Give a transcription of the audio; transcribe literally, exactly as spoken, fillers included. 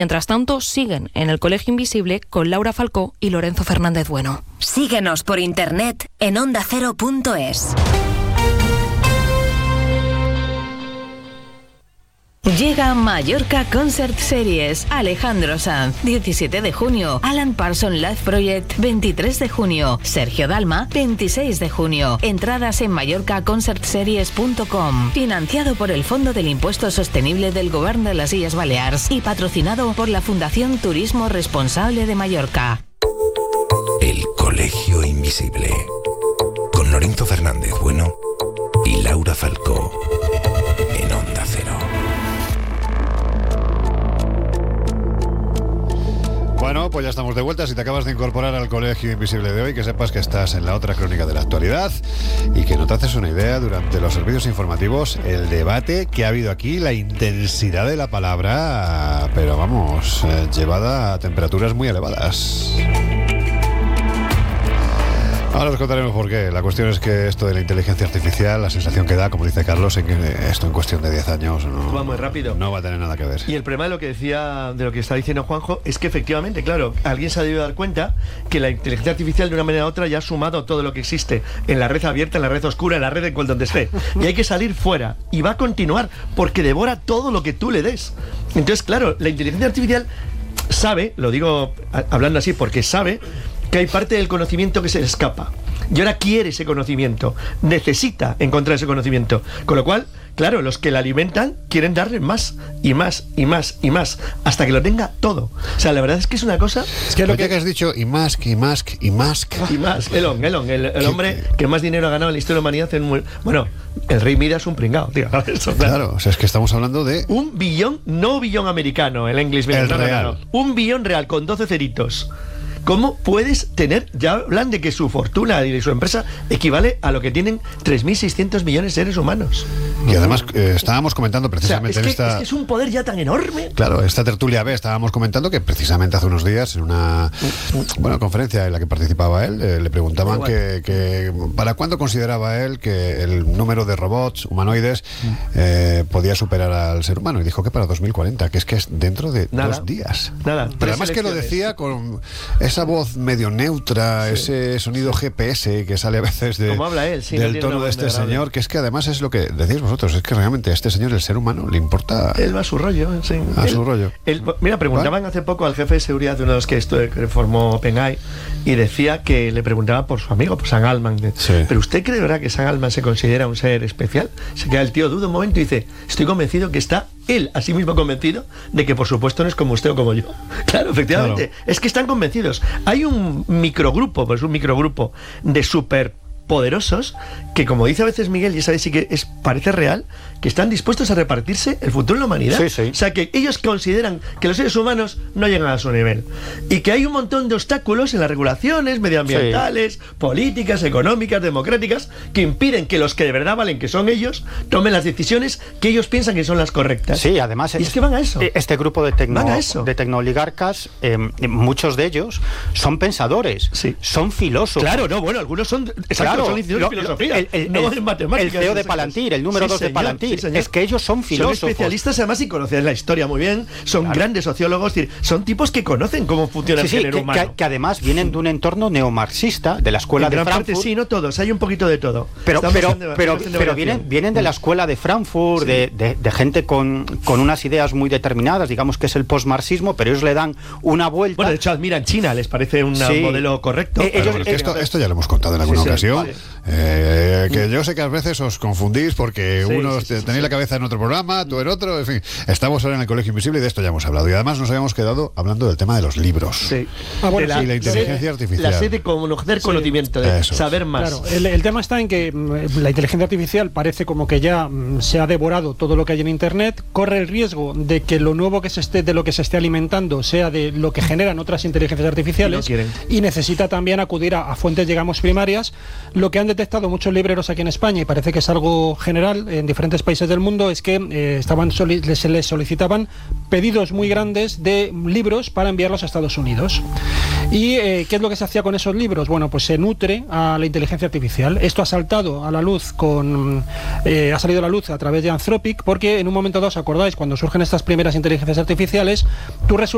Mientras tanto, siguen en el Colegio Invisible con Laura Falcó y Lorenzo Fernández Bueno. Síguenos por internet en onda cero punto es. Llega Mallorca Concert Series. Alejandro Sanz, diecisiete de junio. Alan Parsons Live Project, veintitrés de junio. Sergio Dalma, veintiséis de junio. Entradas en mallorca concert series punto com. Financiado por el Fondo del Impuesto Sostenible del Govern de las Illes Balears y patrocinado por la Fundación Turismo Responsable de Mallorca. El Colegio Invisible. Con Lorenzo Fernández Bueno y Laura Falcó. En Onda Cero. Bueno, pues ya estamos de vuelta. Si te acabas de incorporar al Colegio Invisible de hoy, que sepas que estás en la otra crónica de la actualidad y que no te haces una idea durante los servicios informativos, el debate que ha habido aquí, la intensidad de la palabra, pero vamos, eh, llevada a temperaturas muy elevadas. Ahora os contaremos por qué. La cuestión es que esto de la inteligencia artificial, la sensación que da, como dice Carlos, en que esto en cuestión de diez años no va muy rápido. No va a tener nada que ver. Y el problema de lo que decía, de lo que está diciendo Juanjo, es que efectivamente, claro, alguien se ha debido dar cuenta que la inteligencia artificial de una manera u otra ya ha sumado todo lo que existe en la red abierta, en la red oscura, en la red de cual donde esté. Y hay que salir fuera. Y va a continuar porque devora todo lo que tú le des. Entonces, claro, la inteligencia artificial sabe, lo digo hablando así, porque sabe que hay parte del conocimiento que se le escapa. Y ahora quiere ese conocimiento, necesita encontrar ese conocimiento. Con lo cual, claro, los que la alimentan quieren darle más y más y más y más, hasta que lo tenga todo. O sea, la verdad es que es una cosa... Es que lo que has dicho, y más, y más, y más... Y más, Elon, Elon, el, el hombre que más dinero ha ganado en la historia de la humanidad. En un, bueno, el rey Midas es un pringao, tío. Eso, claro. claro, o sea, es que estamos hablando de... Un billón, no billón americano, el English el no, real. No, no, no. Un billón real, con doce ceritos. ¿Cómo puedes tener, ya hablan de que su fortuna y de su empresa equivale a lo que tienen tres mil seiscientos millones de seres humanos? Y además eh, estábamos comentando precisamente o sea, es que, en esta... Es que es un poder ya tan enorme. Claro, esta tertulia B estábamos comentando que precisamente hace unos días en una bueno, conferencia en la que participaba él, eh, le preguntaban que, que para cuándo consideraba él que el número de robots humanoides eh, podía superar al ser humano. Y dijo que para dos mil cuarenta, que es que es dentro de nada, dos días. Nada. Pero además que lo decía con esa voz medio neutra, sí. ese sonido G P S que sale a veces de, como habla él, sí, del no tono de este señor, que es que además es lo que decís vosotros, es que realmente a este señor, el ser humano, le importa... Él va a su rollo, sí. A él, su rollo. Él, mira, preguntaban ¿Va? hace poco al jefe de seguridad de uno de los que, esto, que formó OpenAI, y decía que le preguntaba por su amigo, por Sam Altman. De, sí. ¿Pero usted cree, verdad, que Sam Altman se considera un ser especial? Se queda el tío, duda un momento y dice, estoy convencido que está él, a sí mismo convencido, de que por supuesto no es como usted o como yo. Claro, efectivamente. Claro. Es que están convencidos. Hay un microgrupo, pues un microgrupo de super poderosos que, como dice a veces Miguel, y esa vez sí que es, parece real, que están dispuestos a repartirse el futuro de la humanidad. Sí, sí. O sea, que ellos consideran que los seres humanos no llegan a su nivel y que hay un montón de obstáculos en las regulaciones medioambientales, sí. políticas, económicas, democráticas, que impiden que los que de verdad valen, que son ellos, tomen las decisiones que ellos piensan que son las correctas. Sí, además y es, es que van a eso. Este grupo de, tecno, de tecnooligarcas, eh, muchos de ellos son pensadores, sí. son filósofos. Claro, no, bueno, algunos son... Exacto, claro, son licenciados en filosofía, el, el, no el, en matemáticas. El C E O de Palantir, el número sí, dos de señor, Palantir, sí, es que ellos son filósofos. Son especialistas además y conocen la historia muy bien, son claro. grandes sociólogos, son tipos que conocen cómo funciona sí, el sí, género que, humano. Que, que además vienen de un entorno neomarxista, de la escuela en de gran Frankfurt. Parte, sí, no todos, hay un poquito de todo. Pero, pero, de, pero, pero vienen, vienen de la escuela de Frankfurt, sí. de, de, de gente con, con unas ideas muy determinadas, digamos que es el postmarxismo, pero ellos le dan una vuelta. Bueno, de hecho, admiran China, les parece un sí. modelo correcto. Eh, ellos, eh, esto, esto ya lo hemos contado en alguna sí, ocasión. Sí, vale. eh, que yo sé que a veces os confundís porque sí, unos sí, sí, tenéis sí. la cabeza en otro programa, tú en otro, en fin. Estamos ahora en el Colegio Invisible y de esto ya hemos hablado. Y además nos habíamos quedado hablando del tema de los libros. Sí. Ah, bueno, la, y la inteligencia sí, artificial. La sed de conocer sí. conocimiento, de Eso saber más. Claro, el, el tema está en que la inteligencia artificial parece como que ya se ha devorado todo lo que hay en Internet, corre el riesgo de que lo nuevo que se esté, de lo que se esté alimentando sea de lo que generan otras inteligencias artificiales y, no y necesita también acudir a, a fuentes, digamos, primarias. Lo que han detectado muchos libreros aquí en España, y parece que es algo general en diferentes países del mundo, es que eh, estaban soli- se les solicitaban pedidos muy grandes de libros para enviarlos a Estados Unidos. ¿Y eh, qué es lo que se hacía con esos libros? Bueno, pues se nutre a la inteligencia artificial. Esto ha saltado a la luz con eh, ha salido a la luz a través de Anthropic, porque en un momento dado, ¿os acordáis? Cuando surgen estas primeras inteligencias artificiales, tú resulta